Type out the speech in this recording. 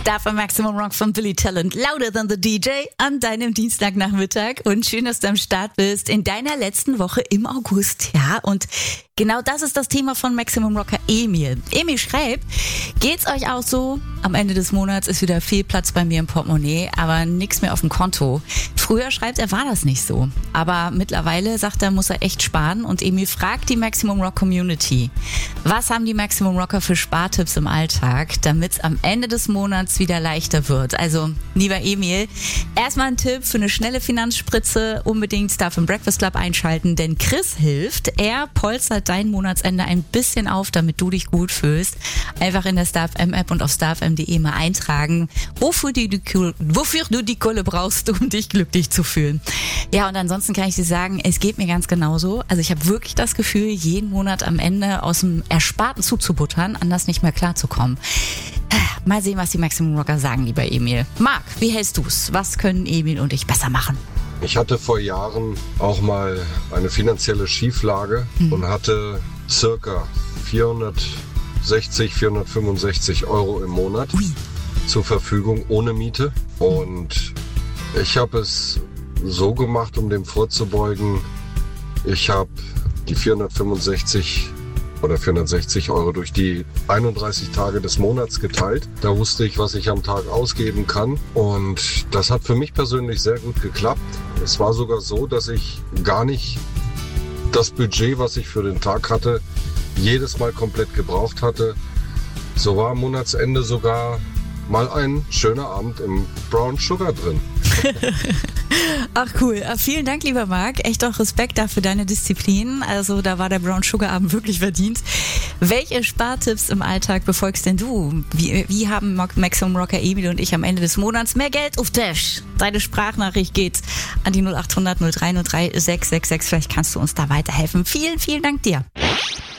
Dafür Maximum Rock von Billy Talent, Louder Than the DJ an deinem Dienstagnachmittag und schön, dass du am Start bist in deiner letzten Woche im August. Ja, und genau das ist das Thema von Maximum Rocker Emil. Emil schreibt, geht's euch auch so? Am Ende des Monats ist wieder viel Platz bei mir im Portemonnaie, aber nichts mehr auf dem Konto. Früher, schreibt er, war das nicht so. Aber mittlerweile, sagt er, muss er echt sparen und Emil fragt die Maximum Rock Community, was haben die Maximum Rocker für Spartipps im Alltag, damit es am Ende des Monats wieder leichter wird. Also, lieber Emil, erstmal ein Tipp für eine schnelle Finanzspritze, unbedingt Stuff im Breakfast Club einschalten, denn Chris hilft, er polstert dein Monatsende ein bisschen auf, damit du dich gut fühlst. Einfach in der StarFM-App und auf starfm.de mal eintragen, wofür du die Kohle brauchst, um dich glücklich zu fühlen. Ja, und ansonsten kann ich dir sagen, es geht mir ganz genauso. Also ich habe wirklich das Gefühl, jeden Monat am Ende aus dem Ersparten zuzubuttern, anders nicht mehr klarzukommen. Mal sehen, was die Maximum Rocker sagen, lieber Emil. Marc, wie hältst du's? Was können Emil und ich besser machen? Ich hatte vor Jahren auch mal eine finanzielle Schieflage und hatte circa 465 Euro im Monat zur Verfügung ohne Miete. Und ich habe es so gemacht, um dem vorzubeugen. Ich habe die 465 oder 460 Euro durch die 31 Tage des Monats geteilt. Da wusste ich, was ich am Tag ausgeben kann. Und das hat für mich persönlich sehr gut geklappt. Es war sogar so, dass ich gar nicht das Budget, was ich für den Tag hatte, jedes Mal komplett gebraucht hatte. So war am Monatsende sogar mal ein schöner Abend im Brown Sugar drin. Ach cool. Vielen Dank, lieber Marc. Echt auch Respekt dafür deine Disziplin. Also da war der Brown Sugar Abend wirklich verdient. Welche Spartipps im Alltag befolgst denn du? Wie haben Maximum Rocker Emil und ich am Ende des Monats mehr Geld auf Dash? Deine Sprachnachricht geht an die 0800 0303 666. Vielleicht kannst du uns da weiterhelfen. Vielen, vielen Dank dir.